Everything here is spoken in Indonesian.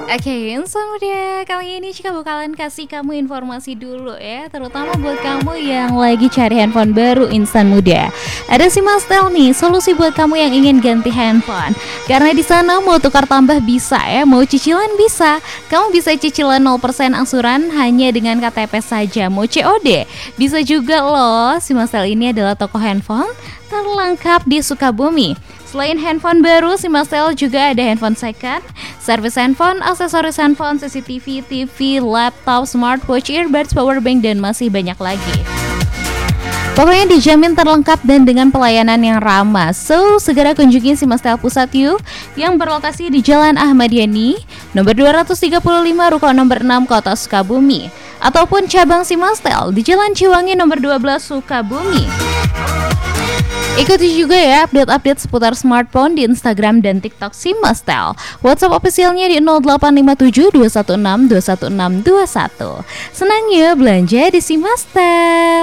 Oke, Insan Muda kali ini Cika bakalan kasih kamu informasi dulu ya, terutama buat kamu yang lagi cari handphone baru Insan Muda. Ada si Mas Tel nih, solusi buat kamu yang ingin ganti handphone. Karena di sana mau tukar tambah bisa ya, mau cicilan bisa. Kamu bisa cicilan 0% angsuran hanya dengan KTP saja, mau COD. Bisa juga loh, si Mas Tel ini adalah toko handphone terlengkap di Sukabumi. Selain handphone baru, si Mastel juga ada handphone second, servis handphone, aksesoris handphone, CCTV, TV, laptop, smartwatch, earbuds, powerbank, dan masih banyak lagi. Pokoknya dijamin terlengkap dan dengan pelayanan yang ramah. So, segera kunjungi si Mastel Pusat yuk, yang berlokasi di Jalan Ahmad Yani, nomor 235, Ruko nomor 6, Kota Sukabumi. Ataupun cabang si Mastel di Jalan Ciwangi nomor 12, Sukabumi. Ikuti juga ya update-update seputar smartphone di Instagram dan TikTok si Mastel. WhatsApp officialnya di 0857 216 216 21. Senang ya belanja di si Mastel.